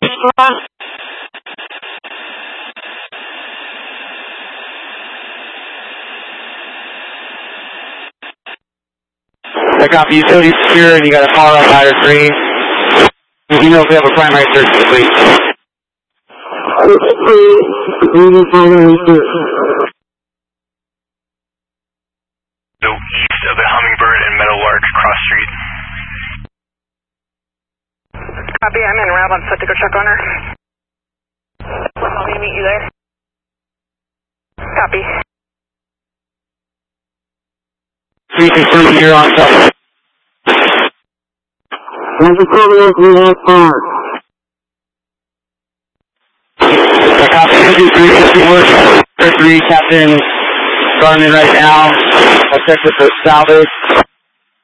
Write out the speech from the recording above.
I copy utility secure, and you got a call up higher 3. You know if we have a primary search for the fleet. So east of the Hummingbird and Meadowlark cross street. Copy, I'm in route. I'm set to go check on her. Want me to meet you there? Copy. 3 confirm you're on top. I copy 354, 3 Captain Garmin right now. I'll check with the salvage.